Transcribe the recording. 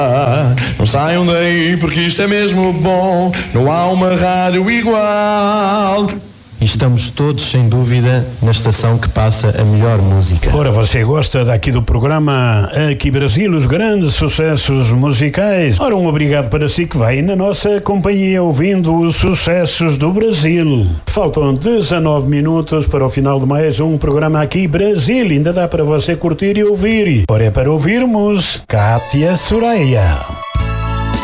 Não saiam daí porque isto é mesmo bom. Não há uma rádio igual. E estamos todos, sem dúvida, na estação que passa a melhor música. Ora, você gosta daqui do programa Aqui Brasil, os grandes sucessos musicais? Ora, um obrigado para si que vai na nossa companhia ouvindo os sucessos do Brasil. Faltam 19 minutos para o final de mais um programa Aqui Brasil. Ainda dá para você curtir e ouvir. Ora, é para ouvirmos Cátia Soraya.